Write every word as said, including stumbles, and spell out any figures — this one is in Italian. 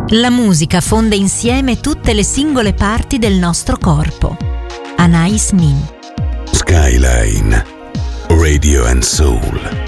La musica fonde insieme tutte le singole parti del nostro corpo. Anais Nin. Skyline Radio and Soul.